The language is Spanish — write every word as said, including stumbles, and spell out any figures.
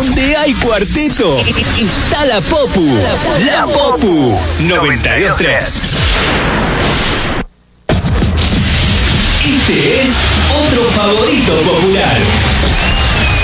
Donde hay cuarteto, está la Popu. La Popu noventa y dos tres. Este es otro favorito popular.